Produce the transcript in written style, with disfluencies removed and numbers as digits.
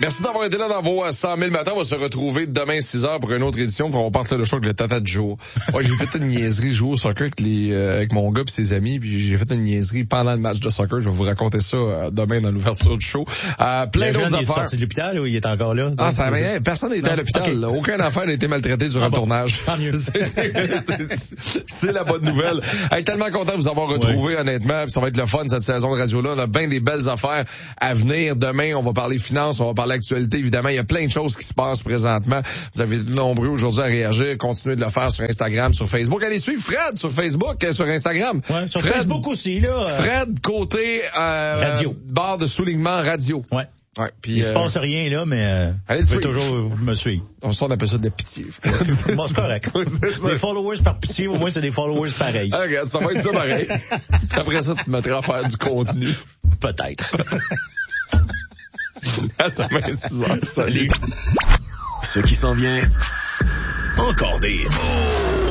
Merci d'avoir été là dans vos 100 000 matins. On va se retrouver demain 6h pour une autre édition. Puis on va partir le show avec le Tata de Joe. Moi, j'ai fait une niaiserie, jouer au soccer avec mon gars et ses amis. Puis j'ai fait une niaiserie pendant le match de soccer. Je vais vous raconter ça demain dans l'ouverture du show. Plein d'autres affaires. Il est sorti de l'hôpital ou il est encore là? Ah, ça rien. Personne n'était à l'hôpital. Okay. Aucun enfant n'a été maltraité durant le tournage. Tant mieux. C'est la bonne nouvelle. Hey, tellement content de vous avoir retrouvé, honnêtement. Puis ça va être le fun cette saison de radio-là. On a bien des belles affaires à venir. Demain, on va parler finances, on va parler actualité. Évidemment, il y a plein de choses qui se passent présentement. Vous avez été nombreux aujourd'hui à réagir. Continuez de le faire sur Instagram, sur Facebook. Allez suivre Fred sur Facebook et sur Instagram. Ouais, sur Facebook aussi, là. Fred côté radio. Barre de soulignement radio. Ouais. Ouais, puis il se passe rien là, mais vous pouvez toujours me suivre. On appelle ça de la pitié. Bon, c'est correct. Des followers par pitié, au moins c'est des followers pareils. Ah, regarde, ça va être ça pareil. Après ça, tu te mettras à faire du contenu. Peut-être. À demain 6h. Salut. Ce qui s'en vient, encore des